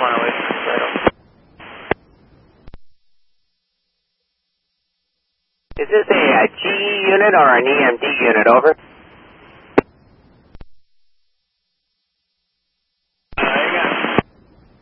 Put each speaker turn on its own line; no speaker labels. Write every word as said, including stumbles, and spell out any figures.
mile away from Toledo.
Is this a, a G E unit or an E M D unit, over?